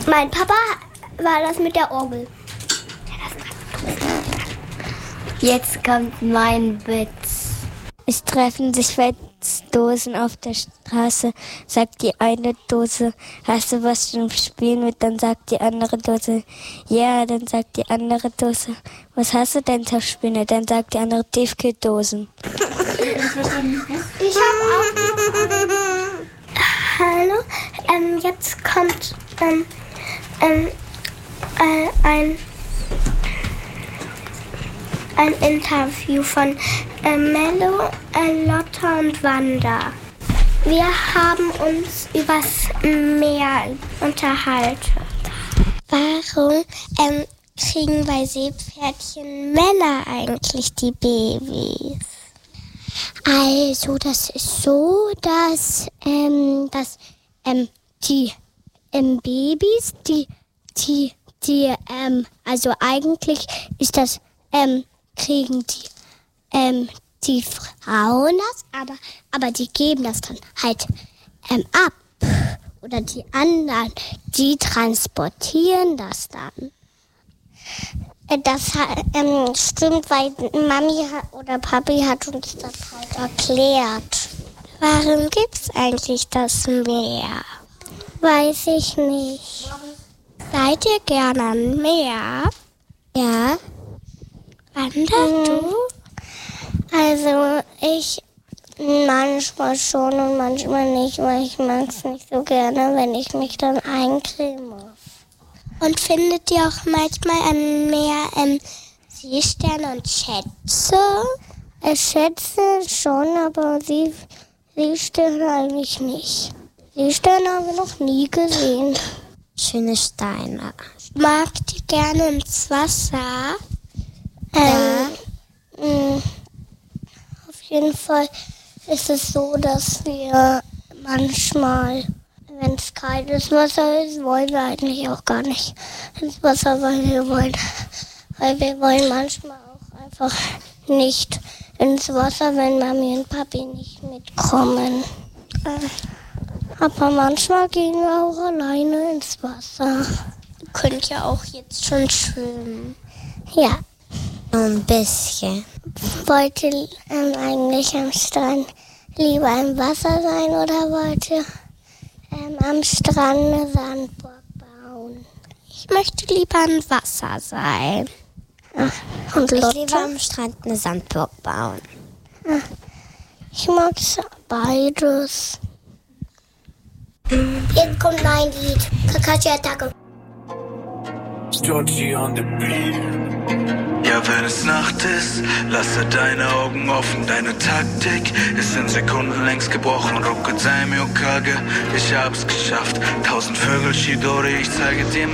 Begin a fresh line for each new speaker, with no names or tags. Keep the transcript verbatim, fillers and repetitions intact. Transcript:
Mein Papa war das mit der Orgel.
Jetzt kommt mein Witz. Es treffen sich zwei Dosen auf der Straße. Sagt die eine Dose, hast du was zum Spielen mit? Dann sagt die andere Dose, ja. Dann sagt die andere Dose, was hast du denn zum Spielen mit? Dann sagt die andere, Tiefkühldosen.
Ich habe auch... Hallo, ähm, jetzt kommt ähm, ähm, äh, ein... ein Interview von äh, Mello, äh, Lotta und Wanda. Wir haben uns übers Meer unterhalten. Warum ähm, kriegen bei Seepferdchen Männer eigentlich die Babys? Also, das ist so, dass, ähm, dass ähm, die ähm, Babys, die, die, die, ähm, also eigentlich ist das, ähm, kriegen die, ähm, die Frauen das, aber, aber die geben das dann halt ähm, ab. Oder die anderen, die transportieren das dann. Das ähm, stimmt, weil Mami oder Papi hat uns das halt erklärt. Warum gibt's eigentlich das Meer? Weiß ich nicht. Seid ihr gerne am Meer? Ja. Wanda, du? Also ich manchmal schon und manchmal nicht, weil ich mag es nicht so gerne, wenn ich mich dann eincremen muss. Und findet ihr auch manchmal am Meer ähm, Seesterne und Schätze? Äh, Schätze schon, aber Sie, Seesterne eigentlich nicht. Seesterne haben wir noch nie gesehen. Schöne Steine. Mag die gerne ins Wasser? Ähm, ja. Mh, auf jeden Fall ist es so, dass wir manchmal, wenn es kaltes Wasser ist, wollen wir eigentlich auch gar nicht ins Wasser, weil wir wollen, weil wir wollen manchmal auch einfach nicht ins Wasser, wenn Mami und Papi nicht mitkommen. Aber manchmal gehen wir auch alleine ins Wasser. Ihr könnt ja auch jetzt schon schwimmen. Ja. Ein bisschen. Wollt ihr ähm, eigentlich am Strand lieber im Wasser sein oder wollt ihr ähm, am Strand eine Sandburg bauen? Ich möchte lieber im Wasser sein. Ach, und Lotte? Ich lieber am Strand eine Sandburg bauen. Ach, ich mag beides. Jetzt kommt mein Lied. Kakashi-Attacke.
Georgie on the beat. Ja, wenn es Nacht ist, lasse deine Augen offen. Deine Taktik ist in Sekunden längst gebrochen. Ruckelt sein Yokage, ich hab's geschafft. Tausend Vögel, Shidori, ich zeige dir